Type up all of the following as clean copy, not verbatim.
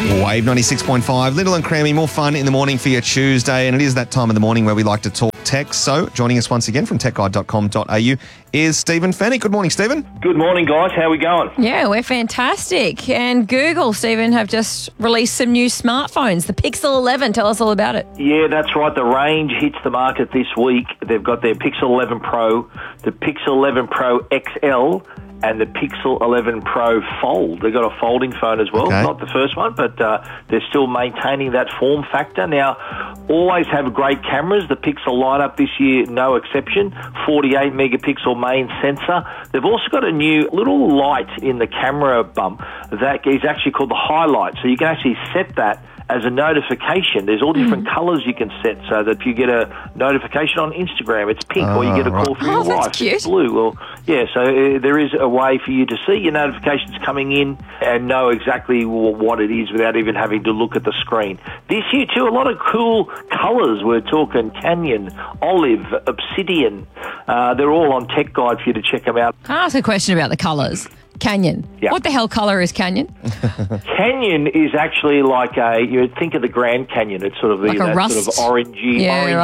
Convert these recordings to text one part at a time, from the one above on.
Wave 96.5, Little and Crammy, more fun in the morning for your Tuesday, and it is that time of the morning where we like to talk tech. So joining us once again from techguide.com.au is Stephen Fennick. Good morning, Stephen. Good morning, guys. How are we going? Yeah, we're fantastic. And Google, Stephen, have just released some new smartphones, the Pixel 11. Tell us all about it. Yeah, that's right. The range hits the market this week. They've got their Pixel 11 Pro, the Pixel 11 Pro XL, and the Pixel 11 Pro Fold. They've got a folding phone as well. Okay. Not the first one, but they're still maintaining that form factor. Now, always have great cameras. The Pixel lineup this year, no exception. 48 megapixel main sensor. They've also got a new little light in the camera bump that is actually called the highlight. So you can actually set that as a notification. There's all different colours you can set, so that if you get a notification on Instagram, it's pink, or you get a call from your wife, cute. it's blue. Well, yeah, so there is a way for you to see your notifications coming in and know exactly what it is without even having to look at the screen. This year, too, a lot of cool colours. We're talking canyon, olive, obsidian. They're all on Tech Guide for you to check them out. Can I ask a question about the colours? Canyon. Yeah. What the hell colour is Canyon? Canyon is actually like you think of the Grand Canyon. It's sort of Like a that rust? sort of orangey,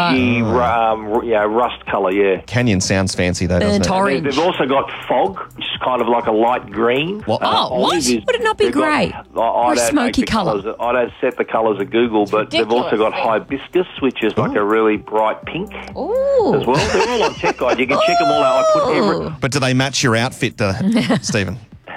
rust colour. Yeah. Canyon sounds fancy though, doesn't Burnt it? orange. They've also got fog, which is kind of like a light green. What? What? Would it not be grey? Or a smoky colour? I don't set the colours of Google, but they've also got hibiscus, which is like a really bright pink Ooh. as well. They're all on Tech Guide. You can check them all out. I put every... But do they match your outfit, Stephen?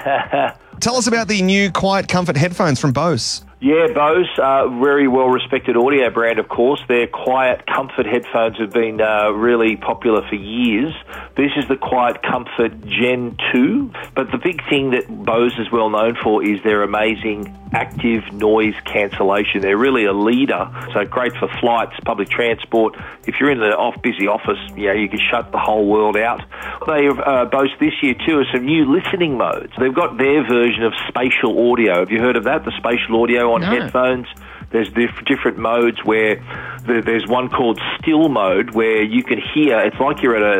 Tell us about the new Quiet Comfort headphones from Bose. Yeah, Bose, very well-respected audio brand, of course. Their Quiet Comfort headphones have been really popular for years. This is the Quiet Comfort Gen 2. But the big thing that Bose is well known for is their amazing active noise cancellation. They're really a leader, so great for flights, public transport. If you're in the busy office, you can shut the whole world out. They have Bose this year, too, are some new listening modes. They've got their version of spatial audio. Have you heard of that, the spatial audio on headphones? There's different modes where there's one called still mode where you can hear. It's like you're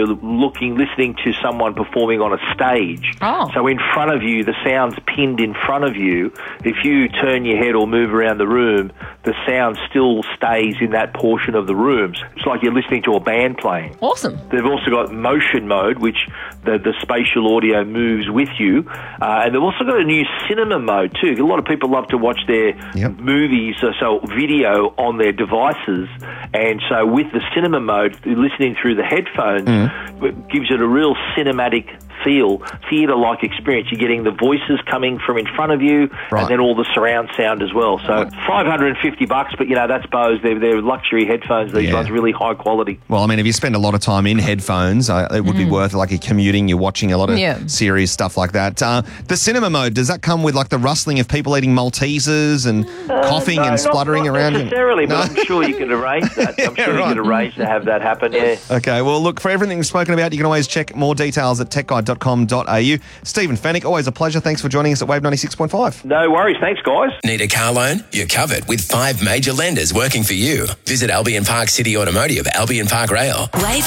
listening to someone performing on a stage. Oh. So in front of you, the sound's pinned in front of you. If you turn your head or move around the room, the sound still stays in that portion of the room. It's like you're listening to a band playing. Awesome. They've also got motion mode, which the spatial audio moves with you. And they've also got a new cinema mode, too. A lot of people love to watch their movies, so video on their devices. And so with the cinema mode, listening through the headphones gives it a real cinematic feel, theatre-like experience. You're getting the voices coming from in front of you, and then all the surround sound as well. So $550, but that's Bose. They're luxury headphones. These ones really high quality. Well, I mean, if you spend a lot of time in headphones, it would be worth, like, you're commuting, you're watching a lot of series, stuff like that. The cinema mode, does that come with, like, the rustling of people eating Maltesers and coughing and spluttering not around? Necessarily, but I'm sure you can arrange that. I'm sure you can arrange to have that happen, Okay, well, look, for everything we've spoken about, you can always check more details at techguide.com.au. Stephen Fennick, always a pleasure. Thanks for joining us at Wave 96.5. No worries. Thanks, guys. Need a car loan? You're covered with 5 major lenders working for you. Visit Albion Park City Automotive, Albion Park Rail. Wave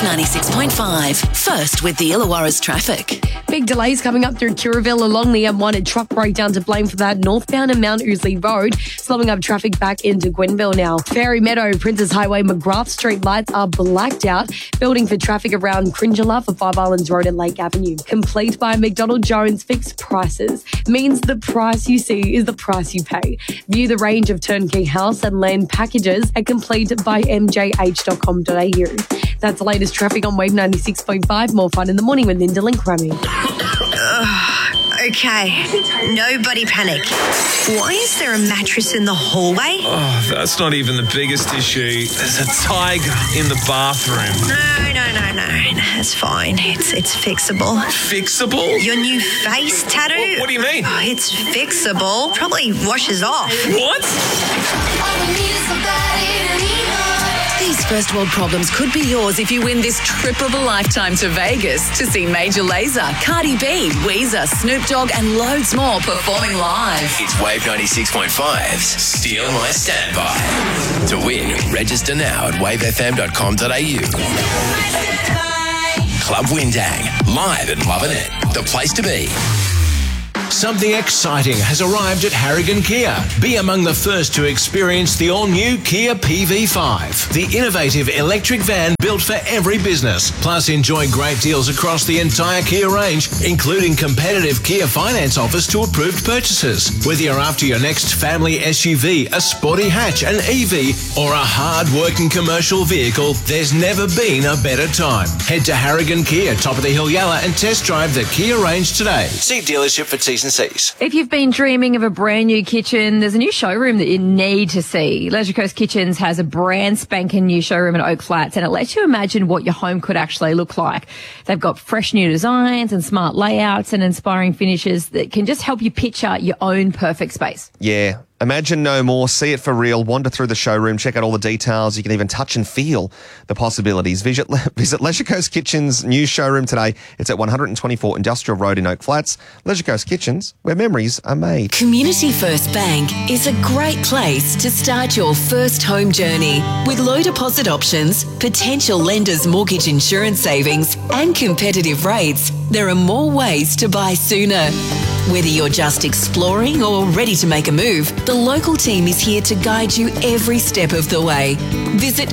96.5. First with the Illawarra's traffic. Big delays coming up through Kirraville along the M1. A truck breakdown to blame for that northbound and Mount Ousley Road, slowing up traffic back into Gwenville now. Fairy Meadow, Princess Highway, McGrath Street lights are blacked out, building for traffic around Cringela for Five Islands Road and Lake Avenue. Complete by McDonald Jones Fixed Prices means the price you see is the price you pay. View the range of turnkey house and land packages at complete by mjh.com.au. That's the latest traffic on Wave 96.5. More fun in the morning with Lyndall and Crammy. Okay, nobody panic. Why is there a mattress in the hallway? Oh, that's not even the biggest issue. There's a tiger in the bathroom. No. It's fine. It's fixable. Fixable? Your new face tattoo? What do you mean? Oh, it's fixable. Probably washes off. What? These first world problems could be yours if you win this trip of a lifetime to Vegas to see Major Lazer, Cardi B, Weezer, Snoop Dogg and loads more performing live. It's Wave 96.5's Steal My Standby. To win, register now at wavefm.com.au. Club Windang, live at Lovin' It, the place to be. Something exciting has arrived at Harrigan Kia. Be among the first to experience the all-new Kia PV5, the innovative electric van built for every business. Plus, enjoy great deals across the entire Kia range, including competitive Kia finance offers to approved purchases. Whether you're after your next family SUV, a sporty hatch, an EV, or a hard-working commercial vehicle, there's never been a better time. Head to Harrigan Kia, top of the hill Yalla, and test drive the Kia range today. See dealership for T's and C's. If you've been dreaming of a brand new kitchen, there's a new showroom that you need to see. Leisure Coast Kitchens has a brand spanking new showroom in Oak Flats, and it lets you imagine what your home could actually look like. They've got fresh new designs and smart layouts and inspiring finishes that can just help you picture your own perfect space. Yeah. Imagine no more. See it for real. Wander through the showroom. Check out all the details. You can even touch and feel the possibilities. Visit Leisure Coast Kitchens' new showroom today. It's at 124 Industrial Road in Oak Flats. Leisure Coast Kitchens, where memories are made. Community First Bank is a great place to start your first home journey. With low deposit options, potential lenders' mortgage insurance savings, and competitive rates, there are more ways to buy sooner. Whether you're just exploring or ready to make a move, the local team is here to guide you every step of the way. Visit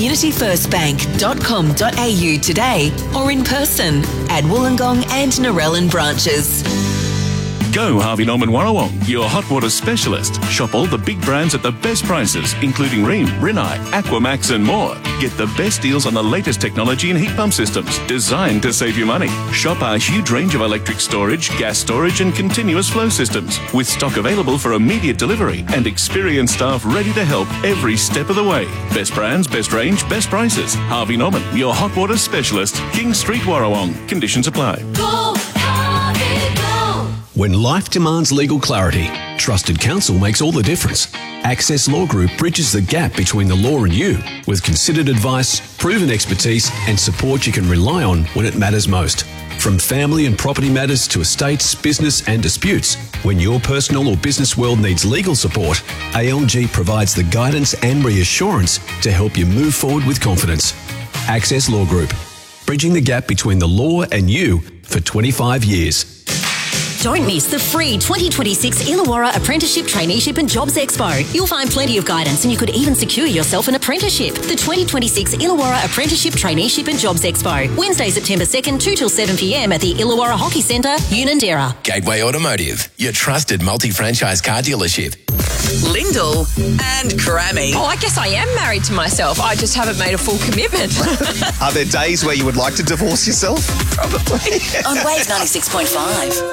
communityfirstbank.com.au today or in person at Wollongong and Narellan branches. Go Harvey Norman Warrawong, your hot water specialist. Shop all the big brands at the best prices, including Rheem, Rinnai, Aquamax and more. Get the best deals on the latest technology and heat pump systems, designed to save you money. Shop our huge range of electric storage, gas storage and continuous flow systems, with stock available for immediate delivery and experienced staff ready to help every step of the way. Best brands, best range, best prices. Harvey Norman, your hot water specialist. King Street, Warrawong. Conditions apply. Go, Harvey, go. When life demands legal clarity, trusted counsel makes all the difference. Access Law Group bridges the gap between the law and you with considered advice, proven expertise, and support you can rely on when it matters most. From family and property matters to estates, business and disputes, when your personal or business world needs legal support, ALG provides the guidance and reassurance to help you move forward with confidence. Access Law Group, bridging the gap between the law and you for 25 years. Don't miss the free 2026 Illawarra Apprenticeship, Traineeship and Jobs Expo. You'll find plenty of guidance and you could even secure yourself an apprenticeship. The 2026 Illawarra Apprenticeship, Traineeship and Jobs Expo. Wednesday, September 2nd, 2 till 7 p.m. at the Illawarra Hockey Centre, Unanderra. Gateway Automotive, your trusted multi-franchise car dealership. Lyndall and Grammy. Oh, I guess I am married to myself. I just haven't made a full commitment. Are there days where you would like to divorce yourself? Probably. On Wave 96.5.